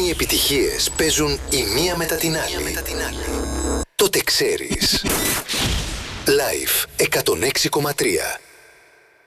οι επιτυχίες παίζουν η μία μετά την άλλη. Τότε ξέρεις. Live 106,3.